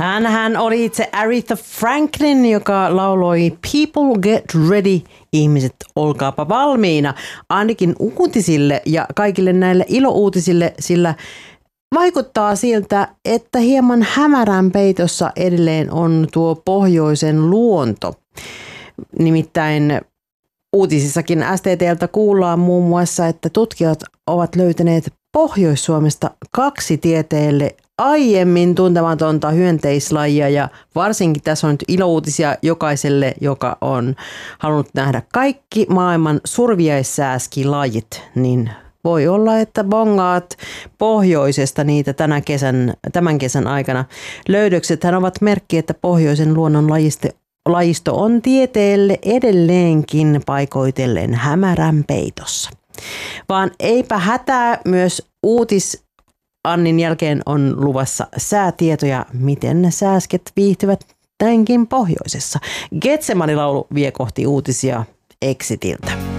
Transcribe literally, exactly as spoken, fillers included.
Hänhän oli itse Aretha Franklin, joka lauloi People Get Ready, ihmiset olkaapa valmiina, ainakin uutisille ja kaikille näille ilouutisille, sillä vaikuttaa siltä, että hieman hämärän peitossa edelleen on tuo pohjoisen luonto. Nimittäin uutisissakin S T T:ltä kuullaan muun muassa, että tutkijat ovat löytäneet Pohjois-Suomesta kaksi tieteelle aiemmin tuntematonta hyönteislajia, ja varsinkin tässä on nyt ilouutisia jokaiselle, joka on halunnut nähdä kaikki maailman surviaissääskilajit, niin voi olla, että bongaat pohjoisesta niitä tänä kesän, tämän kesän aikana. Löydöksethän ovat merkki, että pohjoisen luonnon lajisto, lajisto on tieteelle edelleenkin paikoitellen hämärän peitossa. Vaan eipä hätää, myös uutis Annin jälkeen on luvassa säätietoja, miten sääsket viihtyvät näinkin pohjoisessa. Getsemani-laulu vie kohti uutisia Exitiltä.